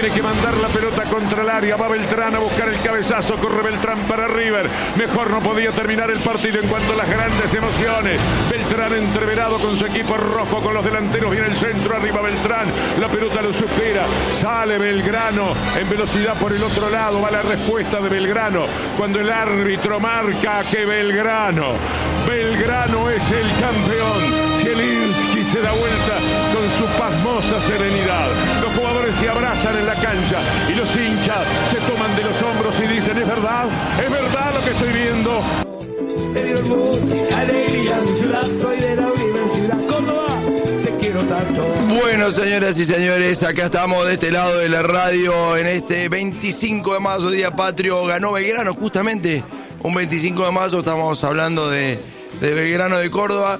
tiene que mandar la pelota contra el área, va Beltrán a buscar el cabezazo, corre Beltrán para River, mejor no podía terminar el partido en cuanto a las grandes emociones. Beltrán entreverado con su equipo rojo, con los delanteros, viene el centro, arriba Beltrán, la pelota lo supera, sale Belgrano en velocidad por el otro lado, va la respuesta de Belgrano, cuando el árbitro marca que Belgrano es el campeón. Zielinski se da vuelta con su pasmosa serenidad. Los jugadores se abrazan en la cancha y los hinchas se toman de los hombros y dicen: es verdad lo que estoy viendo. Bueno, señoras y señores, acá estamos de este lado de la radio en este 25 de marzo, día patrio. Ganó Belgrano, justamente un 25 de marzo, estamos hablando de Belgrano de Córdoba.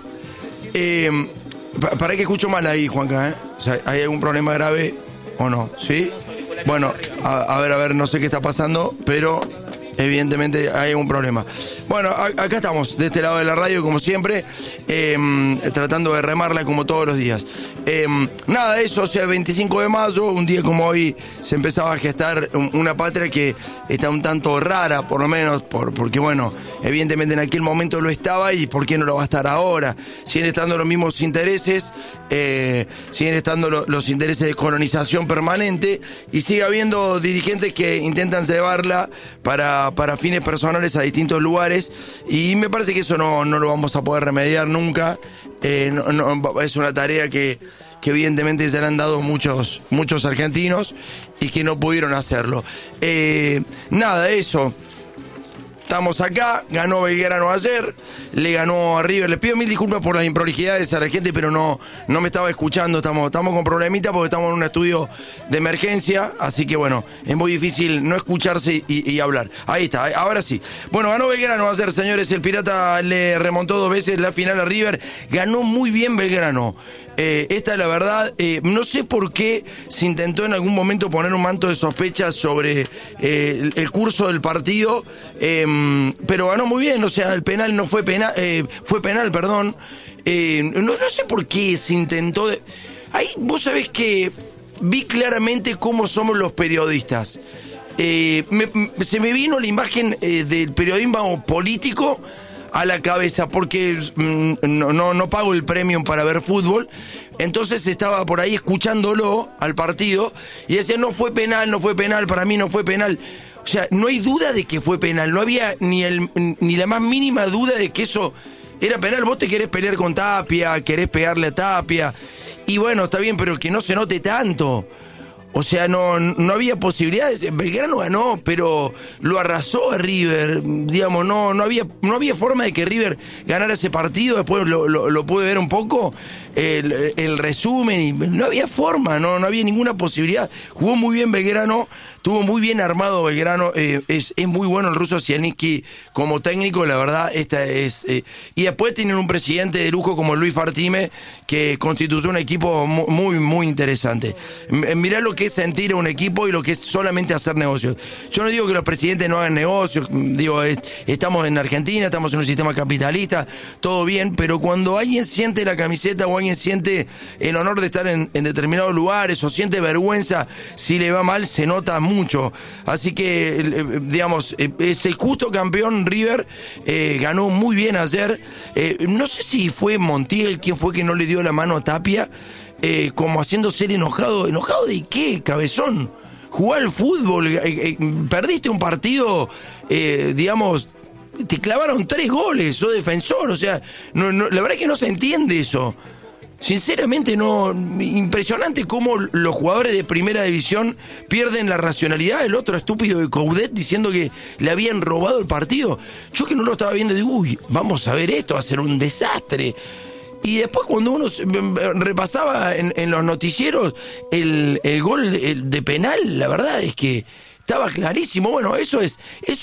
Para que escucho mal ahí, Juanca, O sea, ¿hay algún problema grave o no? ¿Sí? Bueno, a ver, no sé qué está pasando, pero evidentemente hay un problema. Bueno, acá estamos, de este lado de la radio, como siempre, tratando de remarla como todos los días. Nada de eso, o sea, 25 de mayo, un día como hoy, se empezaba a gestar una patria que está un tanto rara, por lo menos, porque bueno, evidentemente en aquel momento lo estaba, y ¿por qué no lo va a estar ahora? Siguen estando los mismos intereses, siguen estando los intereses de colonización permanente, y sigue habiendo dirigentes que intentan llevarla para fines personales a distintos lugares, y me parece que eso no lo vamos a poder remediar nunca. Es una tarea que evidentemente se le han dado muchos argentinos y que no pudieron hacerlo. Nada, eso. Estamos acá, ganó Belgrano ayer, le ganó a River. Les pido mil disculpas por las improlijidades a la gente, pero no me estaba escuchando. Estamos con problemitas porque estamos en un estudio de emergencia, así que bueno, es muy difícil no escucharse y hablar. Ahí está, ahora sí. Bueno, ganó Belgrano ayer, señores. El Pirata le remontó 2 veces la final a River. Ganó muy bien Belgrano. Esta es la verdad. No sé por qué se intentó en algún momento poner un manto de sospecha sobre el curso del partido, pero ganó muy bien. O sea, el penal no fue penal, fue penal, perdón. No sé por qué se intentó. Ahí vos sabés que vi claramente cómo somos los periodistas. Se me vino la imagen del periodismo político a la cabeza, porque no pago el premium para ver fútbol. Entonces estaba por ahí escuchándolo al partido y decía: no fue penal, para mí no fue penal. O sea, no hay duda de que fue penal, no había ni la más mínima duda de que eso era penal. Vos te querés pelear con Tapia, querés pegarle a Tapia, y bueno, está bien, pero que no se note tanto. O sea, no había posibilidades. Belgrano ganó, pero lo arrasó a River. Digamos, no había forma de que River ganara ese partido. Después lo pude ver un poco, el resumen, y no había forma, no había ninguna posibilidad. Jugó muy bien Belgrano, estuvo muy bien armado Belgrano. Es muy bueno el ruso Zielinski como técnico, la verdad. Y después tienen un presidente de lujo como Luis Fartime, que constituyó un equipo muy, muy interesante. Mirá lo que es sentir a un equipo y lo que es solamente hacer negocios. Yo no digo que los presidentes no hagan negocios, digo, estamos en Argentina, estamos en un sistema capitalista, todo bien, pero cuando alguien siente la camiseta o alguien siente el honor de estar en determinados lugares o siente vergüenza si le va mal, se nota mucho. Así que, digamos, es el justo campeón River, ganó muy bien ayer. No sé si fue Montiel quien fue que no le dio la mano a Tapia, como haciéndose el enojado. ¿Enojado de qué, cabezón? Jugar al fútbol, perdiste un partido, digamos, te clavaron 3 goles, sos defensor, o sea, no, la verdad es que no se entiende eso. Sinceramente impresionante cómo los jugadores de primera división pierden la racionalidad. El otro estúpido de Coudet diciendo que le habían robado el partido. Yo que no lo estaba viendo, digo, uy, vamos a ver esto, va a ser un desastre. Y después cuando uno repasaba en los noticieros el gol de penal, la verdad es que estaba clarísimo. Bueno, eso es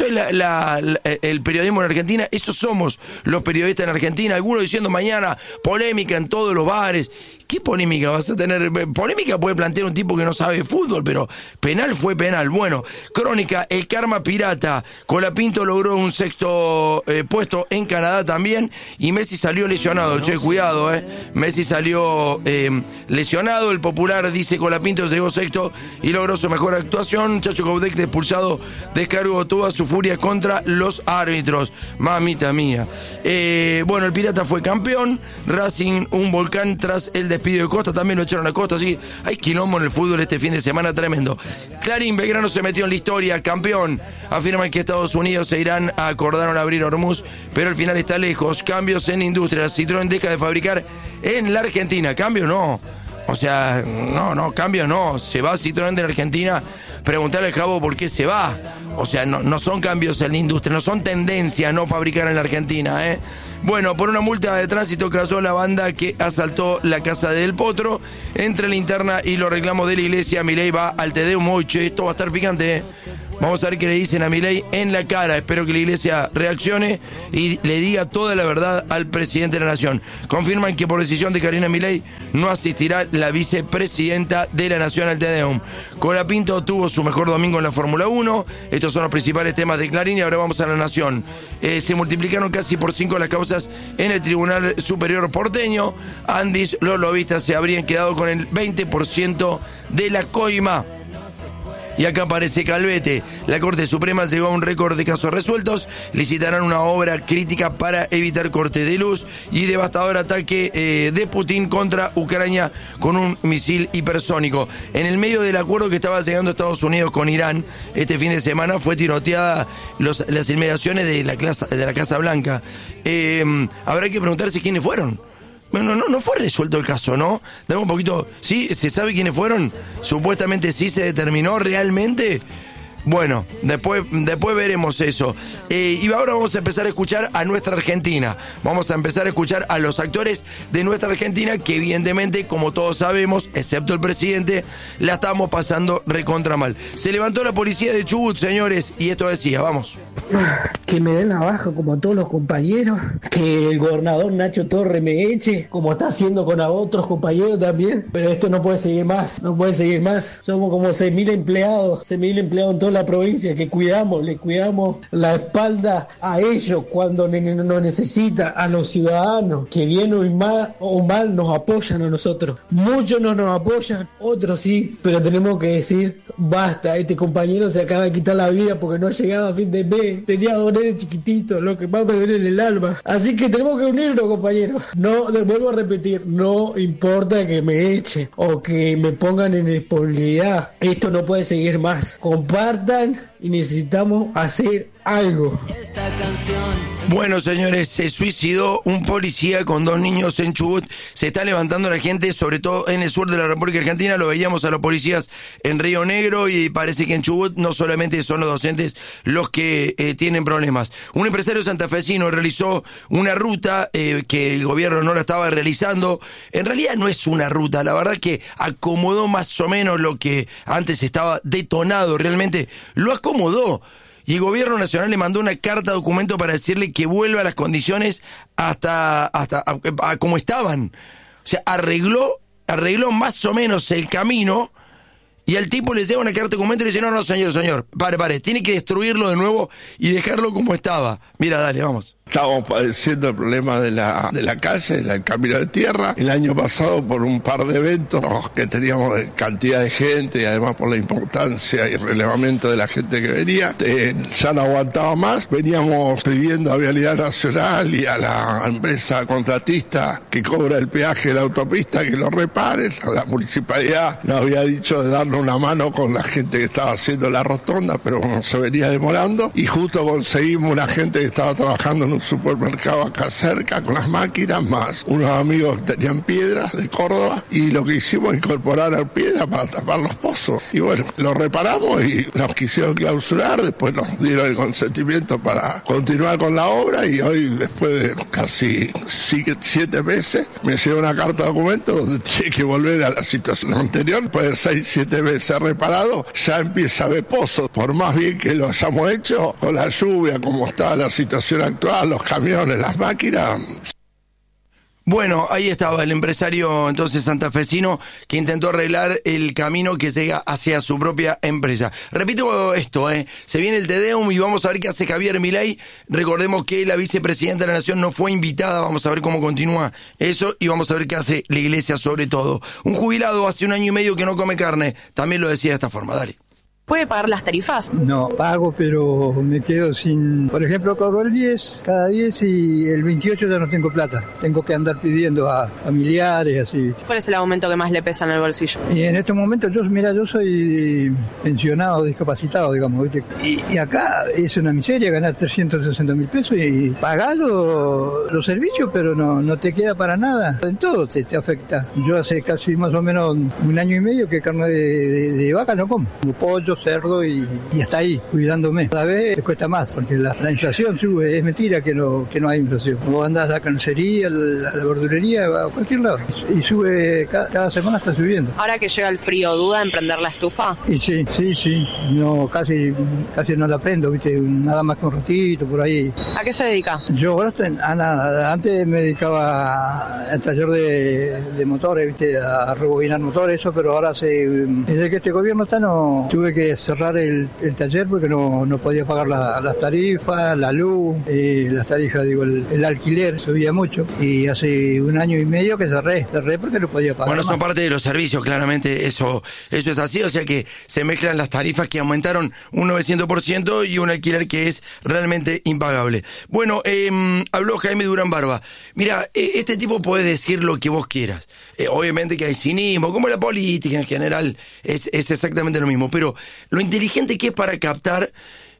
el periodismo en Argentina. Eso somos los periodistas en Argentina. Algunos diciendo mañana polémica en todos los bares. ¿Qué polémica vas a tener? Polémica puede plantear un tipo que no sabe fútbol, pero penal fue penal. Bueno, crónica, el karma pirata. Colapinto logró un sexto puesto en Canadá también, y Messi salió lesionado. Che, cuidado, Messi salió lesionado. El popular dice Colapinto llegó sexto y logró su mejor actuación. Chacho Coudet, expulsado, descargó toda su furia contra los árbitros. Mamita mía. Bueno, el Pirata fue campeón. Racing, un volcán tras el despido de Costa. También lo echaron a Costa. Sí, hay quilombo en el fútbol este fin de semana tremendo. Clarín, Belgrano se metió en la historia, campeón. Afirman que Estados Unidos e Irán acordaron abrir Hormuz, pero al final está lejos. Cambios en industria. Citroën deja de fabricar en la Argentina. Cambio no. O sea, no, cambio no. Se va Citroën de la Argentina. Preguntarle al Jabo por qué se va. O sea, no son cambios en la industria, no son tendencias no fabricar en la Argentina, Bueno, por una multa de tránsito cayó la banda que asaltó la casa del Potro. Entre la interna y los reclamos de la iglesia, Milei va al Te Deum hoy. Che, esto va a estar picante, Vamos a ver qué le dicen a Milei en la cara. Espero que la iglesia reaccione y le diga toda la verdad al presidente de la nación. Confirman que por decisión de Karina Milei no asistirá la vicepresidenta de la nación al Te Deum. Colapinto tuvo su mejor domingo en la Fórmula 1. Estos son los principales temas de Clarín y ahora vamos a la nación. Se multiplicaron casi por 5 las causas en el Tribunal Superior porteño. Andis, los lobistas se habrían quedado con el 20% de la coima. Y acá aparece Calvete. La Corte Suprema llegó a un récord de casos resueltos. Licitarán una obra crítica para evitar corte de luz y devastador ataque de Putin contra Ucrania con un misil hipersónico. En el medio del acuerdo que estaba llegando Estados Unidos con Irán, este fin de semana fue tiroteada las inmediaciones de la Casa Blanca. Habrá que preguntarse quiénes fueron. Bueno, no fue resuelto el caso, ¿no? Dame un poquito. ¿Sí? ¿Se sabe quiénes fueron? Supuestamente sí se determinó realmente. Bueno, después veremos eso. Y ahora vamos a empezar a escuchar a nuestra Argentina. Vamos a empezar a escuchar a los actores de nuestra Argentina que evidentemente, como todos sabemos, excepto el presidente, la estamos pasando recontra mal. Se levantó la policía de Chubut, señores, y esto decía, vamos. Que me den la baja como a todos los compañeros, que el gobernador Nacho Torre me eche, como está haciendo con a otros compañeros también, pero esto no puede seguir más, somos como 6.000 empleados en toda la provincia que le cuidamos la espalda a ellos cuando nos necesita, a los ciudadanos, que bien o mal nos apoyan a nosotros. Muchos no nos apoyan, otros sí, pero tenemos que decir, basta, este compañero se acaba de quitar la vida porque no llegaba a fin de mes, tenía dolores chiquititos, lo que más me duele en el alma. Así que tenemos que unirnos, compañeros. No, vuelvo a repetir, no importa que me echen o que me pongan en disponibilidad. Esto no puede seguir más. Compartan y necesitamos hacer algo. Bueno, señores, se suicidó un policía con 2 niños en Chubut. Se está levantando la gente, sobre todo en el sur de la República Argentina. Lo veíamos a los policías en Río Negro y parece que en Chubut no solamente son los docentes los que tienen problemas. Un empresario santafesino realizó una ruta que el gobierno no la estaba realizando. En realidad no es una ruta, la verdad que acomodó más o menos lo que antes estaba detonado. Realmente lo acomodó. Y el gobierno nacional le mandó una carta documento para decirle que vuelva a las condiciones hasta a como estaban. O sea, arregló más o menos el camino y al tipo le llega una carta documento y le dice, no, señor, pare, tiene que destruirlo de nuevo y dejarlo como estaba. Mira, dale, vamos. Estábamos padeciendo el problema de la calle, del camino de tierra. El año pasado por un par de eventos que teníamos de cantidad de gente y además por la importancia y relevamiento de la gente que venía, ya no aguantaba más. Veníamos pidiendo a Vialidad Nacional y a la empresa contratista que cobra el peaje de la autopista que lo reparen. La municipalidad nos había dicho de darnos una mano con la gente que estaba haciendo la rotonda, pero se venía demorando y justo conseguimos una gente que estaba trabajando en un supermercado acá cerca con las máquinas, más unos amigos que tenían piedras de Córdoba y lo que hicimos es incorporar la piedra para tapar los pozos y bueno, lo reparamos y nos quisieron clausurar, después nos dieron el consentimiento para continuar con la obra y hoy después de casi 7 meses me llegó una carta de documento donde tiene que volver a la situación anterior. Después de 6-7 meses reparado ya empieza a haber pozos, por más bien que lo hayamos hecho con la lluvia como está la situación actual, los camiones, las máquinas. Bueno, ahí estaba el empresario entonces santafesino que intentó arreglar el camino que llega hacia su propia empresa. Repito esto, se viene el Te Deum y vamos a ver qué hace Javier Milei. Recordemos que la vicepresidenta de la Nación no fue invitada, vamos a ver cómo continúa eso y vamos a ver qué hace la iglesia sobre todo. Un jubilado hace 1 año y medio que no come carne, también lo decía de esta forma, dale. ¿Puede pagar las tarifas? No, pago, pero me quedo sin... Por ejemplo, cobro el 10, cada 10 y el 28 ya no tengo plata. Tengo que andar pidiendo a familiares, así. ¿Cuál es el aumento que más le pesa en el bolsillo? Y en estos momentos, yo soy pensionado, discapacitado, digamos, ¿viste? Y acá es una miseria ganar 360.000 pesos y pagar los servicios, pero no te queda para nada. En todo te afecta. Yo hace casi más o menos 1 año y medio que carne de vaca no como. Como pollo, cerdo y hasta ahí, cuidándome. Cada vez te cuesta más, porque la inflación sube. Es mentira que no hay inflación. Vos andás a la carnicería, a la verdulería, a cualquier lado. Y sube, cada semana está subiendo. Ahora que llega el frío, ¿duda en prender la estufa? Y sí. No, casi no la prendo, ¿viste? Nada más que un ratito, por ahí. ¿A qué se dedica? Yo ahora a nada. Antes me dedicaba al taller de motores, ¿viste? A rebobinar motores, eso, pero ahora desde que este gobierno está, tuve que cerrar el taller porque no podía pagar las tarifas, la luz, las tarifas, el alquiler subía mucho y hace 1 año y medio que cerré porque no podía pagar. Bueno, más. son parte de los servicios, claramente eso es así, o sea que se mezclan las tarifas que aumentaron un 900% y un alquiler que es realmente impagable. Bueno, habló Jaime Durán Barba. Mira, este tipo puede decir lo que vos quieras. Obviamente que hay cinismo, como la política en general es exactamente lo mismo, pero lo inteligente que es para captar,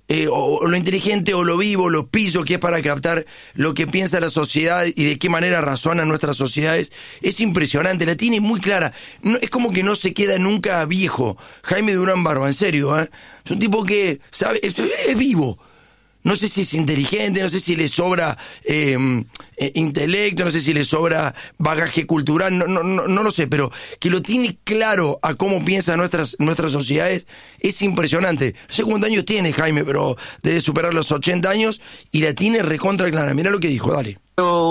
o lo inteligente o lo vivo, lo pillo que es para captar lo que piensa la sociedad y de qué manera razonan nuestras sociedades, es impresionante, la tiene muy clara. No, es como que no se queda nunca viejo. Jaime Durán Barba, en serio, es un tipo que sabe, es vivo. No sé si es inteligente, no sé si le sobra intelecto, no sé si le sobra bagaje cultural, no lo sé, pero que lo tiene claro a cómo piensan nuestras sociedades es impresionante. No sé cuántos años tiene Jaime, pero debe superar los 80 años y la tiene recontra clara. Mirá lo que dijo, dale.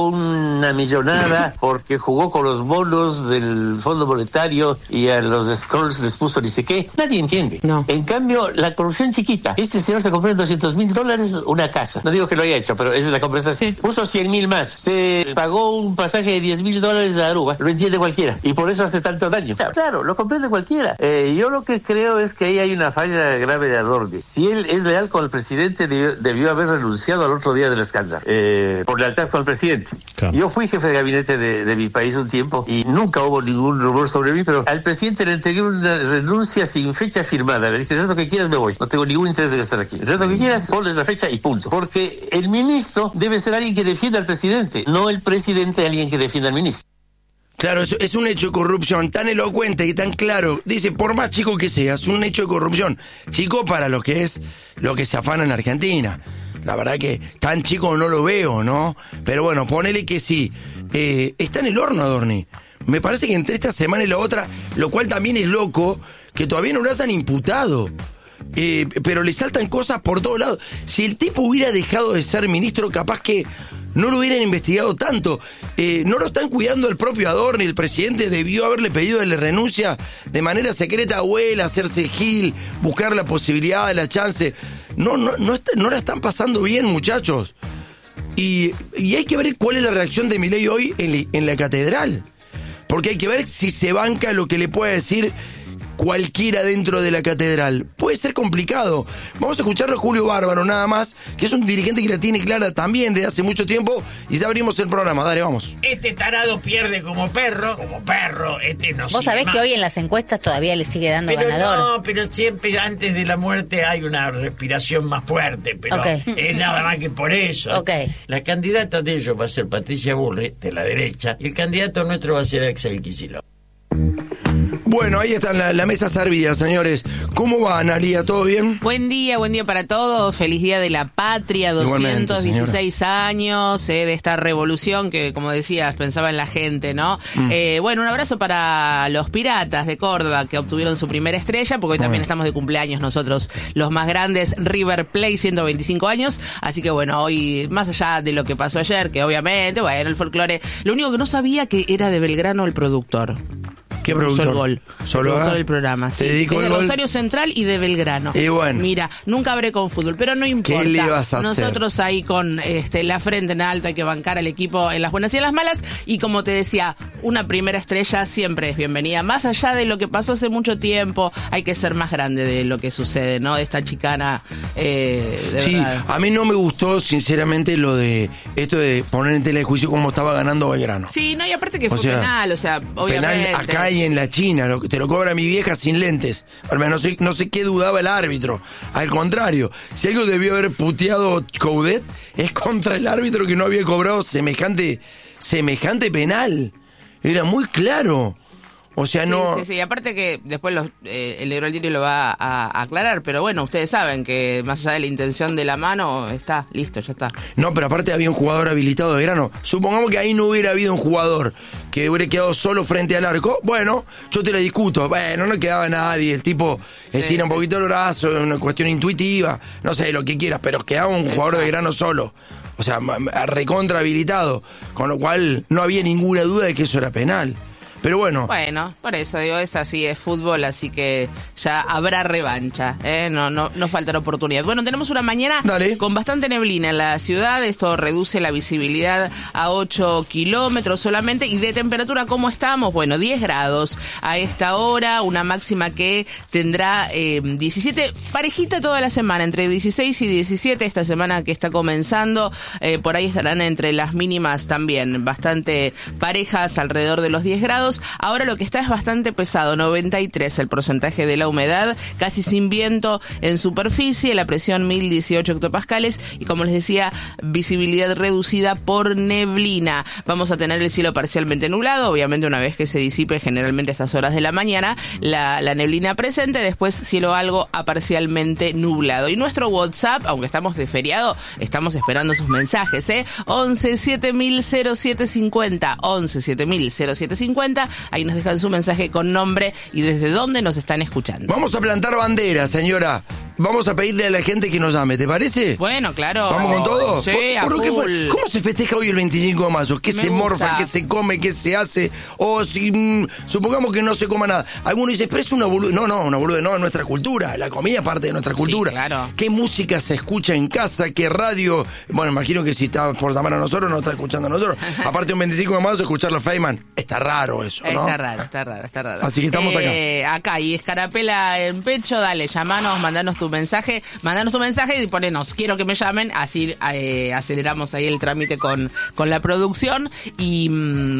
Una millonada porque jugó con los bonos del Fondo Monetario y a los Scrolls les puso ni sé qué. Nadie entiende. No. En cambio, la corrupción chiquita. Este señor se compró en $200,000 una casa. No digo que lo haya hecho, pero esa es la conversación. Sí. Puso 100,000 más. Se pagó un pasaje de $10,000 a Aruba. Lo entiende cualquiera. Y por eso hace tanto daño. Claro, lo comprende cualquiera. Yo lo que creo es que ahí hay una falla grave de Adorni. Si él es leal con el presidente, debió haber renunciado al otro día del escándalo. Por lealtad con el presidente. Claro. Yo fui jefe de gabinete de mi país un tiempo y nunca hubo ningún rumor sobre mí, pero al presidente le entregué una renuncia sin fecha firmada. Le dije, el resto que quieras me voy, no tengo ningún interés de estar aquí. El resto que quieras, ponles la fecha y punto. Porque el ministro debe ser alguien que defienda al presidente, no el presidente alguien que defienda al ministro. Claro, es un hecho de corrupción tan elocuente y tan claro. Dice, por más chico que sea, es un hecho de corrupción. Chico para lo que se afana en Argentina. La verdad que tan chico no lo veo, ¿no? Pero bueno, ponele que sí. Está en el horno Adorni. Me parece que entre esta semana y la otra, lo cual también es loco, que todavía no lo hayan imputado. Pero le saltan cosas por todos lados. Si el tipo hubiera dejado de ser ministro, capaz que no lo hubieran investigado tanto. No lo están cuidando el propio Adorni. El presidente debió haberle pedido que le renuncia de manera secreta a Abuela, hacerse gil, buscar la posibilidad de la chance. No la están pasando bien, muchachos. Y hay que ver cuál es la reacción de Milei hoy en la catedral. Porque hay que ver si se banca lo que le puede decir cualquiera dentro de la catedral. Puede ser complicado. Vamos a escucharlo a Julio Bárbaro nada más, que es un dirigente que la tiene clara también desde hace mucho tiempo, y ya abrimos el programa. Dale, vamos. Este tarado pierde como perro, este no. Vos sabés que hoy en las encuestas todavía le sigue dando pero ganador. No, pero siempre antes de la muerte hay una respiración más fuerte, pero es nada más que por eso. La candidata de ellos va a ser Patricia Bullrich, de la derecha, y el candidato nuestro va a ser Axel Kicillof. Bueno, ahí está la mesa servida, señores. ¿Cómo va, Analia? ¿Todo bien? Buen día para todos. Feliz Día de la Patria, 216 años de esta revolución que, como decías, pensaba en la gente, ¿no? Bueno, un abrazo para los Piratas de Córdoba que obtuvieron su primera estrella, porque hoy también estamos de cumpleaños nosotros, los más grandes, River Plate, 125 años. Así que bueno, hoy, más allá de lo que pasó ayer, que obviamente, bueno, el folclore, lo único que no sabía que era de Belgrano el productor. ¿Qué productor? El gol. ¿Solo productor del programa, sí. ¿Te de Rosario Central y de Belgrano. Y bueno. Mira, nunca habré con fútbol, pero no importa. ¿Qué le vas a hacer? Nosotros ahí con la frente en alto hay que bancar al equipo en las buenas y en las malas. Y como te decía, una primera estrella siempre es bienvenida. Más allá de lo que pasó hace mucho tiempo, hay que ser más grande de lo que sucede, ¿no? Esta chicana, sí, verdad. A mí no me gustó, sinceramente, lo de esto de poner en tela de juicio cómo estaba ganando Belgrano. Sí, no, y aparte que fue penal, o sea, obviamente. Penal acá y en la China, te lo cobra mi vieja sin lentes. Al menos no sé qué dudaba el árbitro. Al contrario, si algo debió haber puteado Coudet, es contra el árbitro que no había cobrado semejante penal. Era muy claro. O sea, sí, no... Sí, aparte que después el Negro Altieri lo va a aclarar, pero bueno, ustedes saben que más allá de la intención de la mano, está listo, ya está. No, pero aparte había un jugador habilitado de Belgrano. Supongamos que ahí no hubiera habido un jugador que hubiera quedado solo frente al arco. Bueno, yo te la discuto. Bueno, no quedaba nadie. El tipo estira un poquito el brazo, es una cuestión intuitiva. No sé, lo que quieras, pero quedaba un jugador de Belgrano solo. O sea, recontra habilitado. Con lo cual no había ninguna duda de que eso era penal. Pero bueno. Bueno, por eso digo, es así, es fútbol, así que ya habrá revancha, no faltará oportunidad. Bueno, tenemos una mañana con bastante neblina en la ciudad, esto reduce la visibilidad a 8 kilómetros solamente, y de temperatura, ¿cómo estamos? Bueno, 10 grados a esta hora, una máxima que tendrá 17, parejita toda la semana, entre 16 y 17, esta semana que está comenzando, por ahí estarán entre las mínimas también, bastante parejas, alrededor de los 10 grados. Ahora lo que está es bastante pesado, 93 el porcentaje de la humedad, casi sin viento en superficie, la presión 1018 hectopascales y, como les decía, visibilidad reducida por neblina. Vamos a tener el cielo parcialmente nublado, obviamente una vez que se disipe generalmente a estas horas de la mañana la neblina presente, después cielo algo a parcialmente nublado. Y nuestro WhatsApp, aunque estamos de feriado, estamos esperando sus mensajes, 11 7000 0750, 11 7000 0750. Ahí nos dejan su mensaje con nombre y desde dónde nos están escuchando. Vamos a plantar banderas, señora. Vamos a pedirle a la gente que nos llame, ¿te parece? Bueno, claro. ¿Vamos con todo? Sí, a full. ¿Cómo se festeja hoy el 25 de mayo? ¿Qué se morfa? ¿Qué se come? ¿Qué se hace? O si supongamos que no se coma nada. Alguno dice, pero es una boluda. No, una boluda no, es nuestra cultura. La comida es parte de nuestra cultura. Sí, claro. ¿Qué música se escucha en casa? ¿Qué radio? Bueno, imagino que si está por llamar a nosotros, no está escuchando a nosotros. Aparte, un 25 de mayo, escucharlo a Feynman. Está raro eso, ¿no? Está raro. Así que estamos acá. Acá, y escarapela en pecho, dale, llamanos, mandanos tu mensaje y ponenos, quiero que me llamen, así aceleramos ahí el trámite con la producción y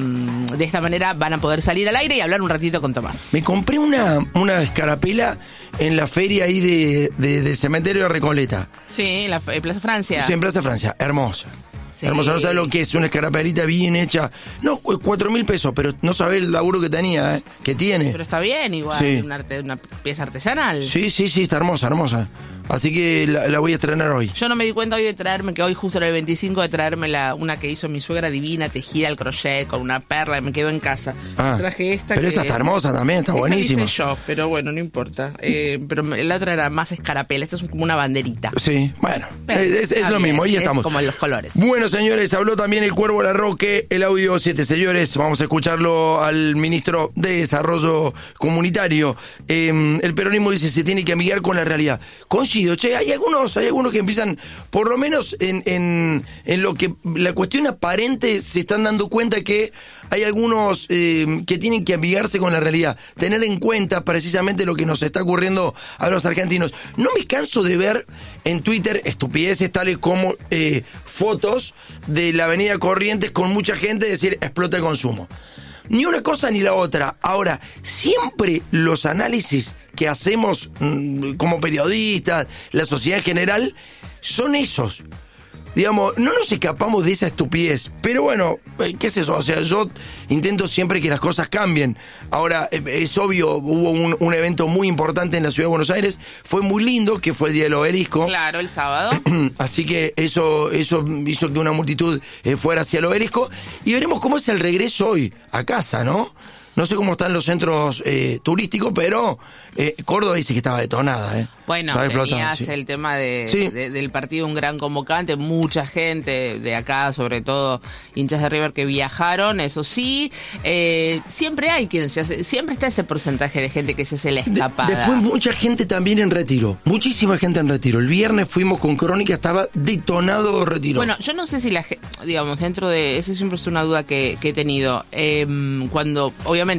de esta manera van a poder salir al aire y hablar un ratito con Tomás. Me compré una escarapela en la feria ahí del cementerio de Recoleta. Sí, en la Plaza Francia. Sí, en Plaza Francia, hermosa. Sí. Hermosa, no sabes lo que es, una escarapelita bien hecha. No, 4.000 pesos, pero no sabes el laburo que tenía, que tiene. Pero está bien igual, sí. Una pieza artesanal. Sí, está hermosa. Así que la voy a estrenar hoy. Yo no me di cuenta hoy de traerme, que hoy justo era el 25, de traerme una que hizo mi suegra divina, tejida al crochet, con una perla, y me quedó en casa. Traje esta. Pero esa está hermosa también, está buenísima. Hice yo, pero bueno, no importa. Pero la otra era más escarapela, esta es como una banderita. Sí, bueno, es lo mismo, ahí estamos. Es como en los colores. Bueno, señores, habló también el Cuervo Larroque, el audio 7, señores, vamos a escucharlo al ministro de Desarrollo Comunitario. El peronismo dice se tiene que amigar con la realidad. Coincido, hay algunos que empiezan, por lo menos en lo que la cuestión aparente, se están dando cuenta que hay algunos que tienen que amigarse con la realidad, tener en cuenta precisamente lo que nos está ocurriendo a los argentinos. No me canso de ver en Twitter estupideces tales como fotos de la avenida Corrientes con mucha gente decir explota el consumo. Ni una cosa ni la otra. Ahora, siempre los análisis que hacemos como periodistas, la sociedad en general, son esos. digamos, no nos escapamos de esa estupidez. Pero bueno, ¿qué es eso? O sea, yo intento siempre que las cosas cambien. Ahora, es obvio, hubo un evento muy importante en la ciudad de Buenos Aires. Fue muy lindo, que fue el Día del Obelisco. Claro, el sábado. Así que eso hizo que una multitud fuera hacia el Obelisco. Y veremos cómo es el regreso hoy a casa, ¿no? No sé cómo están los centros turísticos, pero Córdoba dice que estaba detonada. Bueno, tenías el tema del partido, un gran convocante, mucha gente de acá, sobre todo hinchas de River que viajaron, eso sí. Siempre hay quien se hace, siempre está ese porcentaje de gente que se hace la escapada. Después mucha gente también en retiro, muchísima gente en retiro. El viernes fuimos con Crónica, estaba detonado retiro. Bueno, yo no sé si digamos, dentro de eso siempre es una duda que he tenido. Cuando obviamente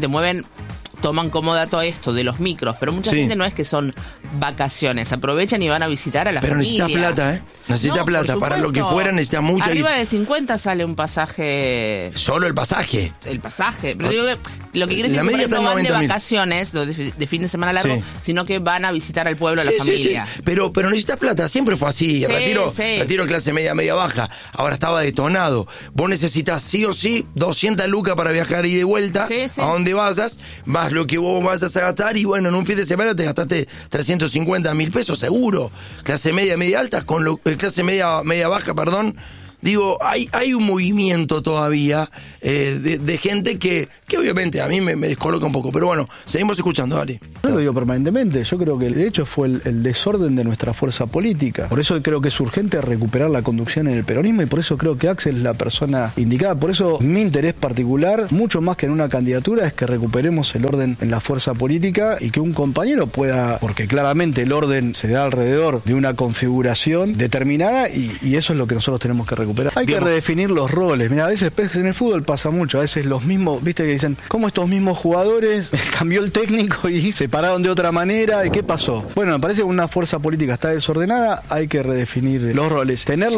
toman como dato esto de los micros, pero mucha gente no es que son vacaciones, aprovechan y van a visitar a la familia. Pero necesita plata, necesita plata, para lo que fuera necesita mucha. Arriba de 50 sale un pasaje. Solo el pasaje. El pasaje, pero digo que lo que quiere decir es que no van de vacaciones, de fin de semana largo, sino que van a visitar al pueblo, a la familia. Sí. Pero necesitas plata, siempre fue así. Retiro clase media baja. Ahora estaba detonado. Vos necesitas sí o sí 200 lucas para viajar y de vuelta a donde vayas, más lo que vos vayas a gastar, y bueno, en un fin de semana te gastaste 350.000 pesos seguro. Clase media alta, clase media baja, perdón. Digo, hay un movimiento todavía de gente que obviamente a mí me descoloca un poco, pero bueno, seguimos escuchando, dale. No lo digo permanentemente, yo creo que el hecho fue el desorden de nuestra fuerza política. Por eso creo que es urgente recuperar la conducción en el peronismo, y por eso creo que Axel es la persona indicada. Por eso mi interés particular, mucho más que en una candidatura, es que recuperemos el orden en la fuerza política y que un compañero pueda, porque claramente el orden se da alrededor de una configuración determinada, y eso es lo que nosotros tenemos que recuperar. Hay que redefinir los roles. Mira, a veces en el fútbol pasa mucho, a veces los mismos, viste que dicen, ¿cómo estos mismos jugadores cambió el técnico y se pararon de otra manera? ¿Y qué pasó? Bueno, me parece que una fuerza política está desordenada, hay que redefinir los roles. Tener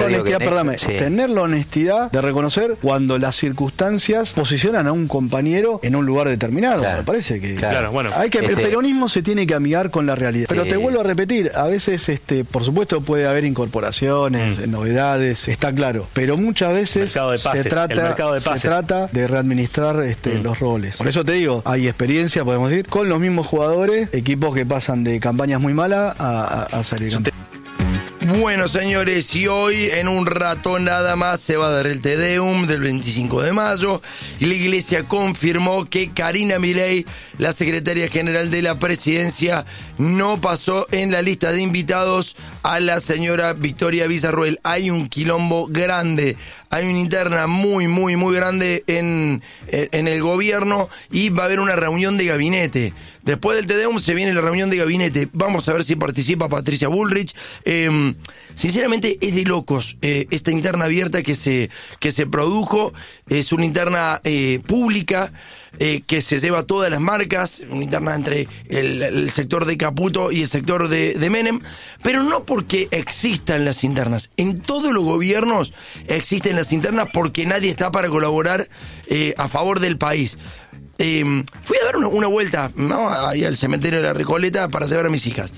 la honestidad de reconocer cuando las circunstancias posicionan a un compañero en un lugar determinado. Claro. Me parece que bueno, el peronismo se tiene que amigar con la realidad. Pero te vuelvo a repetir, a veces por supuesto puede haber incorporaciones, novedades, está claro. Pero muchas veces se trata de readministrar los roles. Por eso te digo, hay experiencia, podemos decir, con los mismos jugadores, equipos que pasan de campañas muy malas a salir campeones. Bueno, señores, y hoy en un rato nada más se va a dar el Te Deum del 25 de mayo y la Iglesia confirmó que Karina Milei, la secretaria general de la presidencia, no pasó en la lista de invitados a la señora Victoria Villarruel. Hay un quilombo grande, hay una interna muy grande en el gobierno, y va a haber una reunión de gabinete. Después del Te Deum se viene la reunión de gabinete. Vamos a ver si participa Patricia Bullrich. Sinceramente es de locos esta interna abierta que se produjo. Es una interna pública que se lleva todas las marcas, una interna entre el sector de Caputo y el sector de Menem, pero no porque existan las internas. En todos los gobiernos existen las internas porque nadie está para colaborar a favor del país. Fui a dar una vuelta ahí al cementerio de la Recoleta para llevar a mis hijas.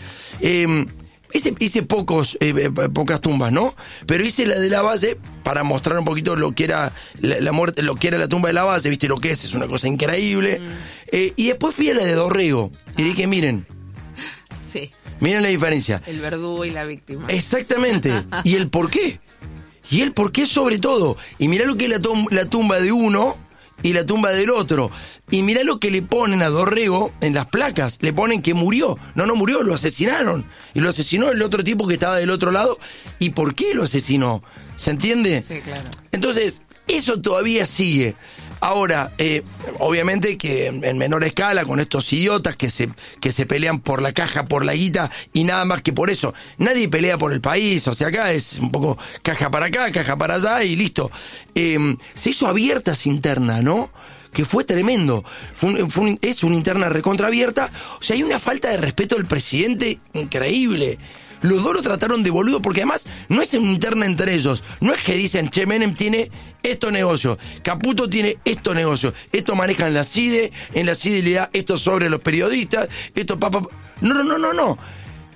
Hice pocas tumbas, ¿no? Pero hice la de la base para mostrar un poquito lo que era la muerte, lo que era la tumba de la base, ¿viste? Lo que es una cosa increíble. Y después fui a la de Dorrego y dije, miren. Sí. Miren la diferencia. El verdugo y la víctima. Exactamente. ¿Y el por qué? Sobre todo. Y mirá lo que es la tumba de uno y la tumba del otro. Y mirá lo que le ponen a Dorrego en las placas. Le ponen que murió. No murió, lo asesinaron. Y lo asesinó el otro tipo que estaba del otro lado. ¿Y por qué lo asesinó? ¿Se entiende? Sí, claro. Entonces, eso todavía sigue. Ahora, obviamente que en menor escala, con estos idiotas que se pelean por la caja, por la guita, y nada más que por eso. Nadie pelea por el país, o sea, acá es un poco caja para acá, caja para allá, y listo. Se hizo abiertas interna, ¿no? Que fue tremendo. Es una interna recontraabierta. O sea, hay una falta de respeto del presidente increíble. Los dos lo trataron de boludo porque además no es una interna entre ellos. No es que dicen, che, Menem tiene estos negocios, Caputo tiene estos negocios, esto maneja en la CIDE le da esto sobre los periodistas, esto No.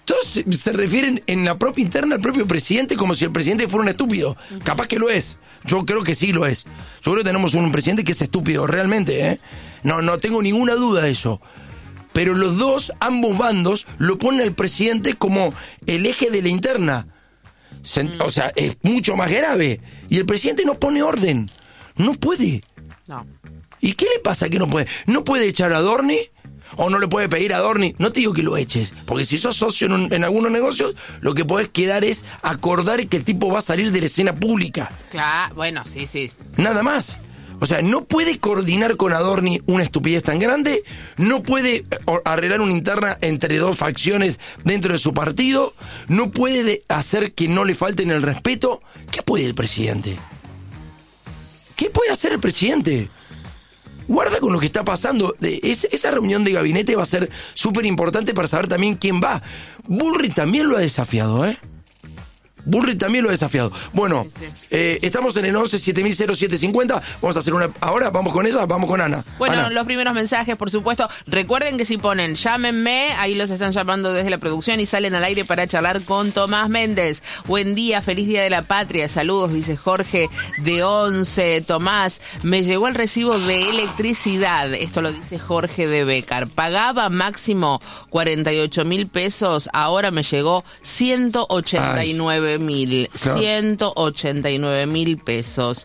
Todos se refieren en la propia interna al propio presidente como si el presidente fuera un estúpido. Capaz que lo es. Yo creo que sí lo es. Yo creo que tenemos un presidente que es estúpido, realmente, ¿eh? No tengo ninguna duda de eso. Pero los dos, ambos bandos, lo ponen al presidente como el eje de la interna. O sea, es mucho más grave. Y el presidente no pone orden. No puede. No. ¿Y qué le pasa que no puede? ¿No puede echar a Adorni? ¿O no le puede pedir a Adorni? No te digo que lo eches, porque si sos socio en algunos negocios, lo que podés quedar es acordar que el tipo va a salir de la escena pública. Claro, bueno, sí. Nada más. O sea, no puede coordinar con Adorni una estupidez tan grande, no puede arreglar una interna entre dos facciones dentro de su partido, no puede hacer que no le falten el respeto. ¿Qué puede el presidente? ¿Qué puede hacer el presidente? Guarda con lo que está pasando. Esa reunión de gabinete va a ser súper importante para saber también quién va. Bullrich también lo ha desafiado, ¿eh? Bullrich también lo ha desafiado. Bueno, estamos en el 11-7000-0750. Vamos a hacer una... Ahora, vamos con esa, vamos con Ana. Bueno, Ana. Los primeros mensajes, por supuesto. Recuerden que si ponen llámenme, ahí los están llamando desde la producción y salen al aire para charlar con Tomás Méndez. Buen día, feliz Día de la Patria. Saludos, dice Jorge de 11. Tomás, me llegó el recibo de electricidad. Esto lo dice Jorge de Becar. Pagaba máximo 48.000 pesos. Ahora me llegó 189.000. Claro. 189.000 pesos.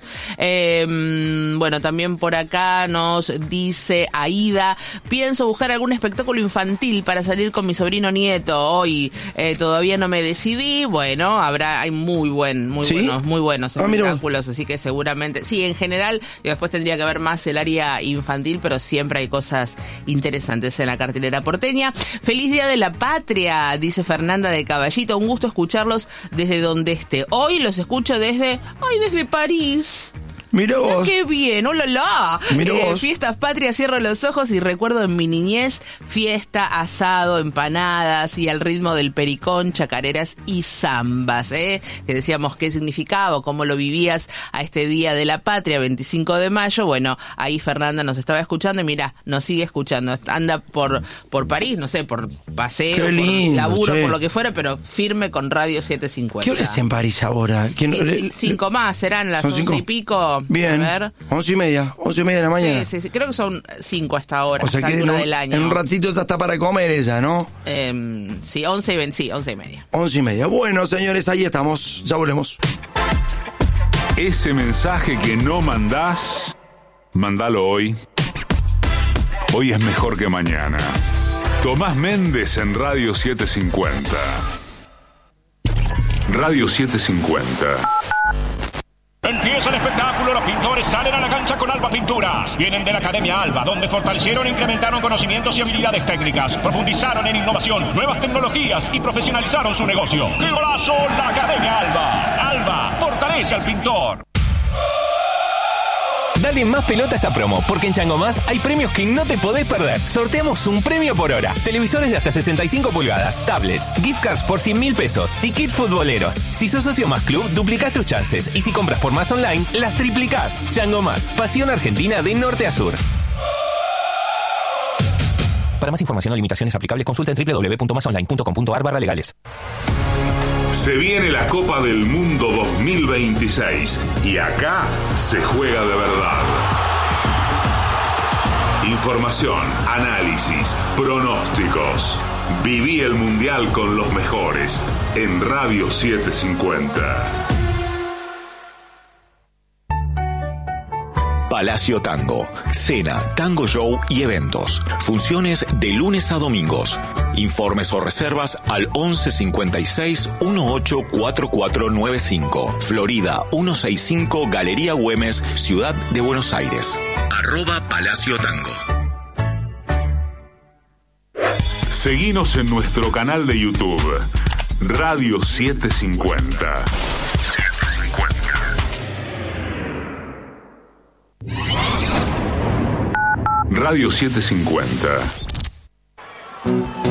Bueno, también por acá nos dice Aida, pienso buscar algún espectáculo infantil para salir con mi sobrino nieto. Hoy todavía no me decidí. Bueno, hay muy buenos espectáculos, así que seguramente, sí, en general, y después tendría que haber más el área infantil, pero siempre hay cosas interesantes en la cartelera porteña. Feliz Día de la Patria, dice Fernanda de Caballito, un gusto escucharlos desde donde esté. Hoy los escucho desde París. Mirá vos. ¡Qué bien! ¡Oh, la, la! Fiestas patrias, cierro los ojos y recuerdo en mi niñez fiesta, asado, empanadas y al ritmo del pericón, chacareras y zambas, que decíamos qué significaba, cómo lo vivías a este Día de la Patria, 25 de mayo. Bueno, ahí Fernanda nos estaba escuchando y mira, nos sigue escuchando. Anda por París, no sé, por paseo, qué lindo, por laburo, che. por lo que fuera, pero firme con Radio 750. ¿Qué hora es en París ahora? 5 más, serán las 11 y pico. Bien, 11:30 de la mañana. Sí, creo que son 5 hasta ahora, o sea que del año. En un ratito ya está para comer ella, ¿no? Sí, 11:30. 11:30. Bueno, señores, ahí estamos, ya volvemos. Ese mensaje que no mandás, mandalo hoy. Hoy es mejor que mañana. Tomás Méndez en Radio 750. Radio 750. Empieza el espectáculo, los pintores salen a la cancha con Alba Pinturas. Vienen de la Academia Alba, donde fortalecieron e incrementaron conocimientos y habilidades técnicas, profundizaron en innovación, nuevas tecnologías y profesionalizaron su negocio. ¡Qué golazo! La Academia Alba. Alba fortalece al pintor. Dale más pelota a esta promo, porque en Chango Más hay premios que no te podés perder. Sorteamos un premio por hora. Televisores de hasta 65 pulgadas, tablets, gift cards por 100.000 pesos y kits futboleros. Si sos socio Más Club, duplicás tus chances. Y si compras por Más Online, las triplicás. Chango Más, pasión argentina de norte a sur. Para más información o limitaciones aplicables, consulta en www.masonline.com.ar/legales. Se viene la Copa del Mundo 2026 y acá se juega de verdad. Información, análisis, pronósticos. Viví el Mundial con los mejores en Radio 750. Palacio Tango, cena, tango show y eventos. Funciones de lunes a domingos. Informes o reservas al 1156-184495. Florida 165, Galería Güemes, Ciudad de Buenos Aires. @Palacio Tango. Seguinos en nuestro canal de YouTube, Radio 750. Radio 750.